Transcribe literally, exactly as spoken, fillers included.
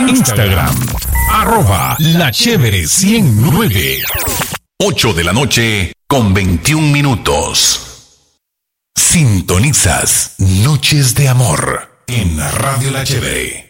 Instagram, arroba La Chévere ciento nueve. ocho de la noche con veintiún minutos. Sintonizas Noches de Amor en Radio La Chévere.